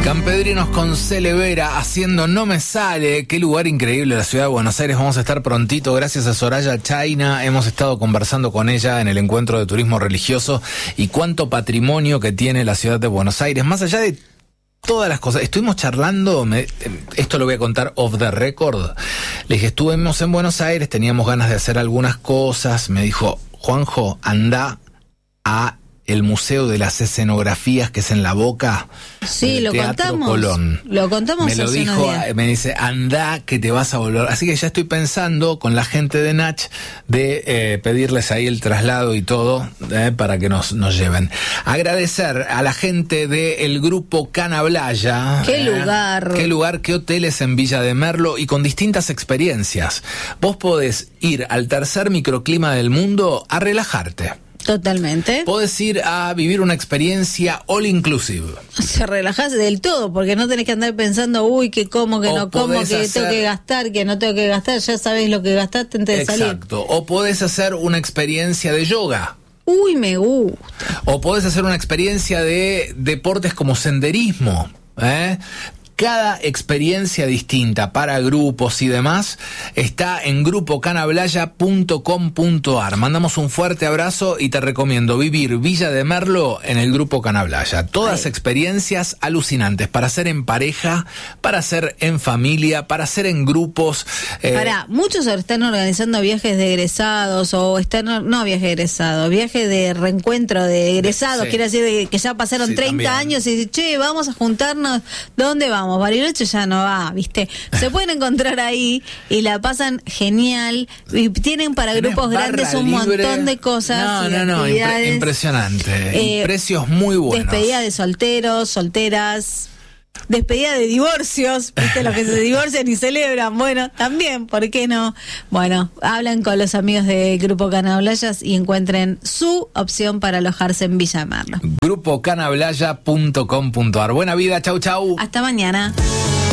Campedrinos con Celevera haciendo No Me Sale. Qué lugar increíble la ciudad de Buenos Aires. Vamos a estar prontito gracias a Soraya Chayna. Hemos estado conversando con ella en el encuentro de turismo religioso y cuánto patrimonio que tiene la ciudad de Buenos Aires. Más allá de todas las cosas, estuvimos charlando, esto lo voy a contar off the record. Le dije, estuvimos en Buenos Aires, teníamos ganas de hacer algunas cosas. Me dijo, Juanjo, anda a el Museo de las Escenografías, que es en La Boca. Sí, lo contamos. Colón. Lo contamos. Me lo dijo, me dice, anda que te vas a volver. Así que ya estoy pensando con la gente de Nach de pedirles ahí el traslado y todo para que nos lleven. Agradecer a la gente del grupo Canablaya. Qué lugar. Qué lugar, qué hoteles en Villa de Merlo y con distintas experiencias. Vos podés ir al tercer microclima del mundo a relajarte. Totalmente. Podés ir a vivir una experiencia all inclusive. Se relajás del todo, porque no tenés que andar pensando, uy, que como, que no como, que tengo que gastar, que no tengo que gastar, ya sabés lo que gastaste antes de salir. Exacto. O podés hacer una experiencia de yoga. Uy, me gusta. O podés hacer una experiencia de deportes como senderismo. Cada experiencia distinta para grupos y demás está en grupocanablaya.com.ar. Mandamos un fuerte abrazo y te recomiendo vivir Villa de Merlo en el Grupo Canablaya. Todas experiencias alucinantes para hacer en pareja, para hacer en familia, para hacer en grupos. Muchos están organizando viajes de egresados o viajes de egresados, viajes de reencuentro de egresados, Sí. quiere decir que ya pasaron 30 también. años y dicen, che, vamos a juntarnos, ¿dónde vamos? Bariloche ya no va, ¿viste? Se pueden encontrar ahí y la pasan genial y tienen para ¿Tenés grupos barra grandes un libre? montón de cosas. Impresionante. Y precios muy buenos. Despedida de solteros, solteras. Despedida de divorcios, ¿viste? Los que se divorcian y celebran. Bueno, también, ¿por qué no? Bueno, hablan con los amigos de Grupo Canablayas y encuentren su opción para alojarse en Villa de Merlo. Grupocanablaya.com.ar. Buena vida, chau chau. Hasta mañana.